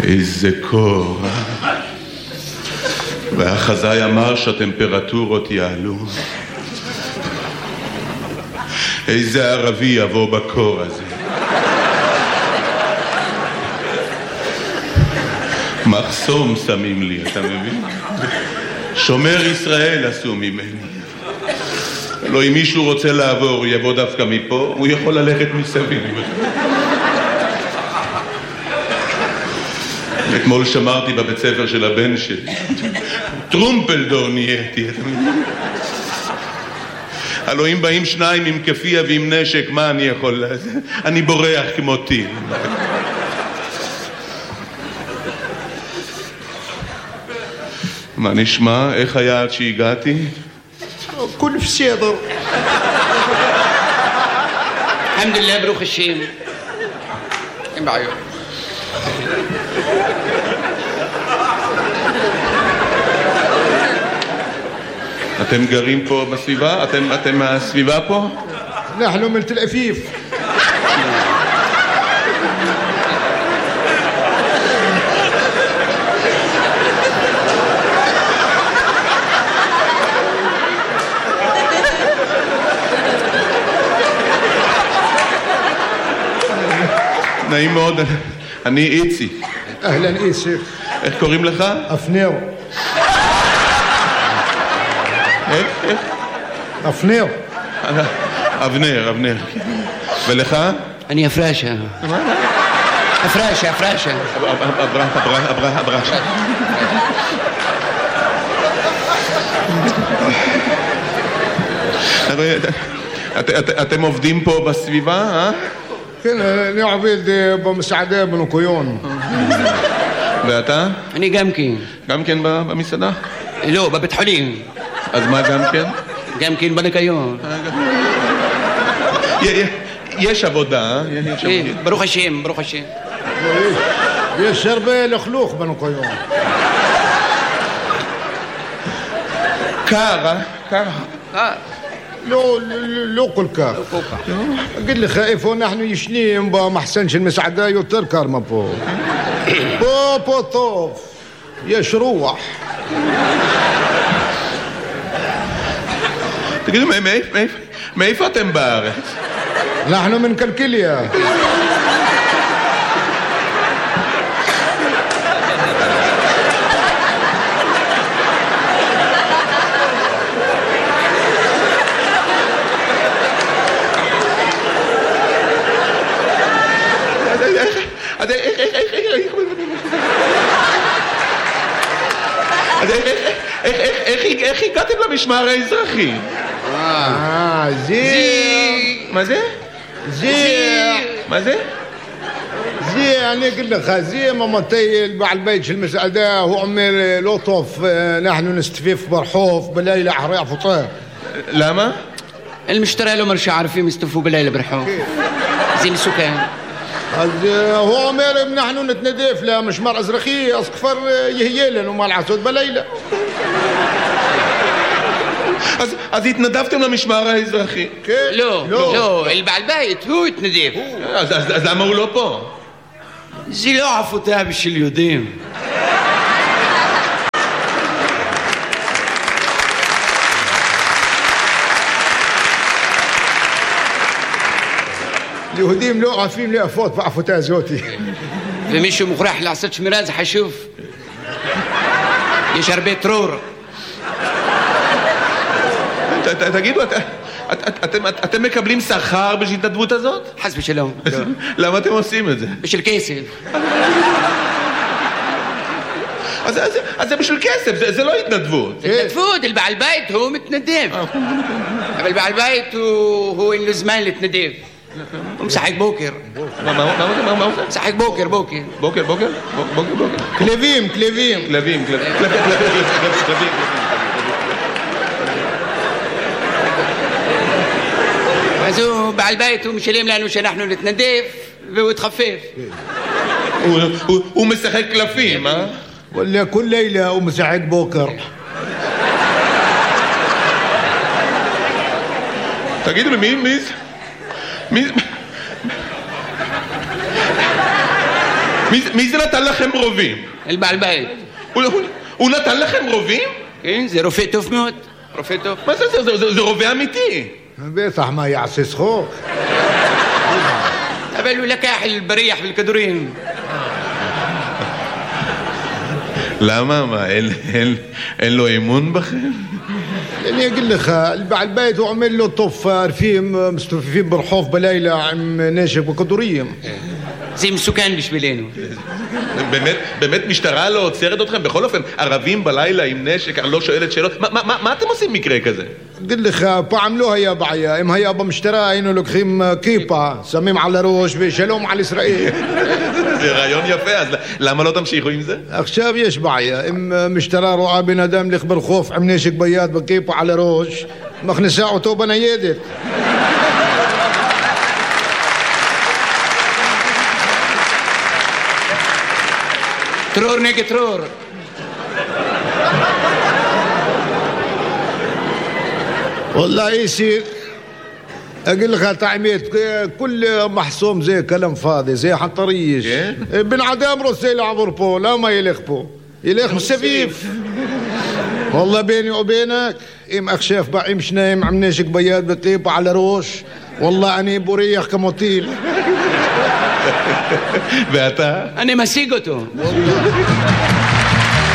איזה קור, והחזאי אמר שהטמפרטורות יעלו. איזה ערבי יבוא בקור הזה. מחסום שמים לי, אתה מבין? שומר ישראל עשו ממני. לא, אם מישהו רוצה לעבור, הוא יבוא דווקא מפה, הוא יכול ללכת מסביב. אתמול שמרתי בבית ספר של הבן שלי. טרומפלדור נהייתי. הלוא אם באים שניים עם כפיה ועם נשק, מה אני יכול לעשות? אני בורח כמו טיל. מה נשמע? איך היה עד שהגעתי? كل في السيادة. الحمد لله بروح الشيم. بعيون. אתם גרים פה בסביבה? אתם מהסביבה פה? نحن من تل أفيف. נעים מאוד, אני איצי. أهلا إيسي. איך קוראים לך? أفنير. איך? أفنير. אבנר. ולך? אני אפרשה. אפרשה. אברשה. אתם עובדים פה בסביבה, אה? כן, אני עובד במסעדה בנוקיון. ואתה? אני גם כן. גם כן במסעדה? לא, בבית חולים. אז מה גם כן? גם כן בניקיון. יש עבודה, ברוך השם. יש הרבה לכלוך בנוקיון. קר, אה? קר. לא כל כך. אגיד לך איפה אנחנו ישנים במחסן של מסעדה יותר קר מפה. פה טוב, יש רוח. תגידו, מאיפה אתם בארץ? אנחנו מן קלקיליה. איך הגעתם למשמר האזרחי? מה זה? מה זה? אני אגיד לך, زي مامتي البعل بيت של المسعدة هو אומר לא טוב, אנחנו נסתופף ברחוב בלילה אחרי הפוטר. למה? المشترى لو مرشا عارفين يستفوا بالليل برحوم زي السكان. אז הוא אומר אם אנחנו נתנדף למשמר אזרחי אז כבר יהיה לנו מה לעשות בלילה. אז התנדבתם למשמר האזרחי? כן. לא, البعل بيت هو يتندف. אז למה הוא לא פה? זה לא עפותה בשביל יודעים. יהודים לא עפים לאפות בעפותה הזאת. ומישהו מוכרח לעשות שמירה, זה חשוב. יש הרבה טרור. תגידו, אתם מקבלים שכר בשביל ההתנדבות הזאת? חס ושלום. למה אתם עושים את זה? בשביל כסף. אז זה בשביל כסף, זה לא התנדבות. התנדבות, البعل بيت هو מתנדב. אבל בעל בית הוא אין לו זמן להתנדב. הוא משחק בוקר. מה הוא עושה? משחק בוקר. בוקר? כלבים. אז הוא בעל בית, הוא משלם לנו שאנחנו נתנדב והוא יתחפף. הוא משחק קלפים, אה? וلا כל לילה הוא משחק בוקר. תגידו לי, מי מי זה נתן לכם רובים? البعل بيت. הוא נתן לכם רובים? כן, זה רופא טוב מאוד. רופא טוב. מה זה רובה אמיתי. בטח מה יעשה צחוק. אבל הוא לקח البريح بالكدورين. למה? מה, אין לו אמון בכם? אני אגיד לך, البعل بيت הוא عمل له طفار فيهم مستوففين برحوف بليلة عم ناشف وكدوريم. זה מסוכן בשבילנו. באמת משטרה לא עוצרת אתכם? בכל אופן, ערבים בלילה עם נשק, אני לא שואלת שאלות. מה אתם עושים מקרה כזה? אגיד לך, פעם לא היה בעיה. אם היה במשטרה היינו לוקחים כיפה, שמים על הראש ושלום על ישראל. זה רעיון יפה, אז למה לא תמשיכו עם זה? עכשיו יש בעיה. אם משטרה רואה בן אדם לך ברחוב עם נשק ביד בכיפה על הראש, מכניסה אותו בניידת. טרור נגד טרור. والله يصير اقول لك تعميت كل محسوم زي كلام فاضي زي حطريش بن عدام رسيل عبر بو لا ما يلخ بو يلخ مسبيف والله بيني وبينك ام اخشاف بعيم شنايم عم ناشك بياد بقيب على روش والله اني بريح كموتيل ואתה? אני משיג אותו.